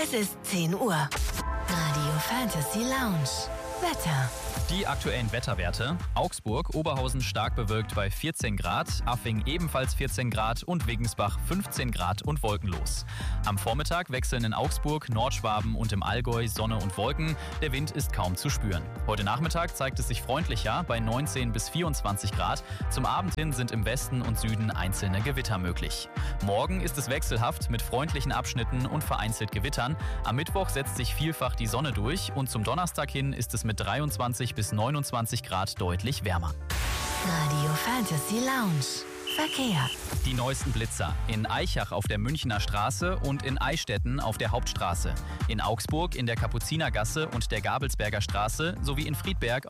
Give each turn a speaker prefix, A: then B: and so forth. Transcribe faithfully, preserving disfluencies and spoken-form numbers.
A: Es ist zehn Uhr. Radio Fantasy Lounge. Wetter.
B: Die aktuellen Wetterwerte. Augsburg, Oberhausen stark bewölkt bei vierzehn Grad, Affing ebenfalls vierzehn Grad und Wiggensbach fünfzehn Grad und wolkenlos. Am Vormittag wechseln in Augsburg, Nordschwaben und im Allgäu Sonne und Wolken. Der Wind ist kaum zu spüren. Heute Nachmittag zeigt es sich freundlicher bei neunzehn bis vierundzwanzig Grad. Zum Abend hin sind im Westen und Süden einzelne Gewitter möglich. Morgen ist es wechselhaft mit freundlichen Abschnitten und vereinzelt Gewittern. Am Mittwoch setzt sich vielfach die Sonne durch und zum Donnerstag hin ist es mit dreiundzwanzig bis neunundzwanzig Grad deutlich wärmer.
A: Radio Fantasy Lounge. Verkehr.
B: Die neuesten Blitzer. In Aichach auf der Münchner Straße und in Eichstätten auf der Hauptstraße. In Augsburg in der Kapuzinergasse und der Gabelsberger Straße sowie in Friedberg